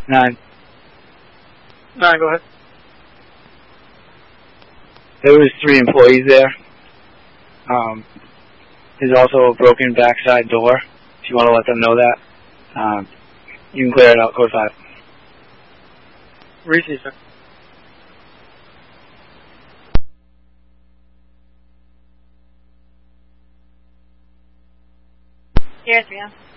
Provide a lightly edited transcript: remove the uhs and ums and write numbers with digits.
9. 9, go ahead. There was 3 employees there. There's also a broken backside door. If you want to let them know that, you can clear it out. Code 5. Receive, sir. Sierra 3.